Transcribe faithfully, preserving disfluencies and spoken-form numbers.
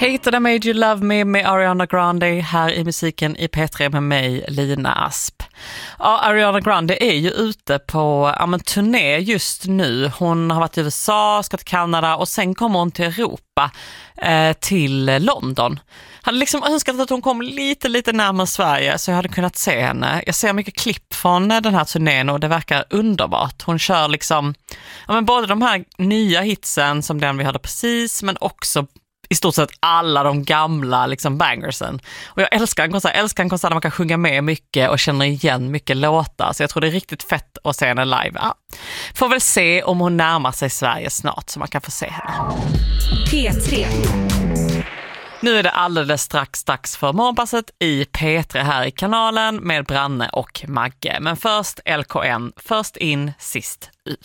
Hated I Made You Love Me med Ariana Grande här i musiken i P tre med mig, Lina Asp. Ja, Ariana Grande är ju ute på ja, men, turné just nu. Hon har varit i U S A, ska till Kanada och sen kommer hon till Europa, eh, till London. Jag hade liksom önskat att hon kom lite, lite närmare Sverige så jag hade kunnat se henne. Jag ser mycket klipp från den här turnén och det verkar underbart. Hon kör liksom ja, men både de här nya hitsen som den vi hade precis, men också i stort sett alla de gamla liksom bangersen. Och jag älskar en konsert, älskar en konsert där man kan sjunga med mycket och känner igen mycket låtar. Så jag tror det är riktigt fett att se henne live. Ja. Får väl se om hon närmar sig Sverige snart så man kan få se henne. P tre. Nu är det alldeles strax dags för morgonpasset i P tre här i kanalen med Branne och Magge. Men först L K N, först in, sist ut.